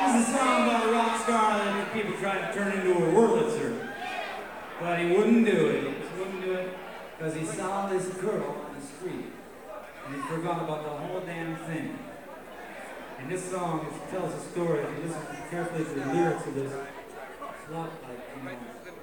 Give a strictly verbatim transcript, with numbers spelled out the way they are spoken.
This is a song about a rock star that people try to turn into a Wurlitzer. But he wouldn't do it. He just wouldn't do it because he saw this girl on the street. And he forgot about the whole damn thing. And this song is, tells a story. If you listen carefully to the lyrics of this, it's a lot like, you know,